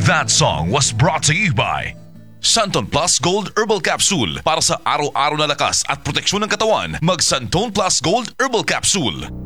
That song was brought to you by Santon Plus Gold Herbal Capsule. Para sa araw-araw na lakas at proteksyon ng katawan, mag Santon Plus Gold Herbal Capsule.